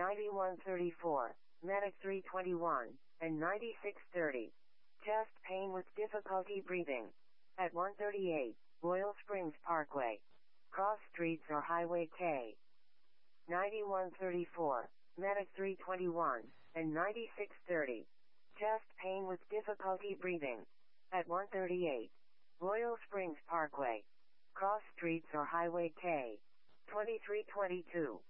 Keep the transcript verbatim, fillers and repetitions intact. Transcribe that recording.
ninety-one thirty-four, Medic three twenty-one, and ninety-six thirty. Chest pain with difficulty breathing. At one thirty-eight, Royal Springs Parkway. Cross streets or Highway K. ninety-one thirty-four, Medic three twenty-one, and ninety-six thirty. Chest pain with difficulty breathing. At one thirty-eight, Royal Springs Parkway. Cross streets or Highway K. twenty-three twenty-two.